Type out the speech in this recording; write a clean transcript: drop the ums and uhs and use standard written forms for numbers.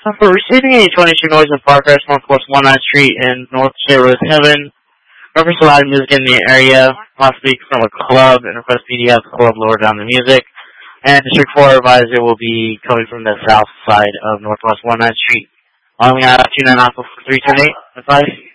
For receiving any 22 noise of Parkhurst, Northwest 19th Street, and North State Road 7, reference a loud music in the area, possibly from a club, and request PDF club lower down the music. And District 4 advisor will be coming from the south side of Northwest 19th Street. On we have 298 for 328. Advice.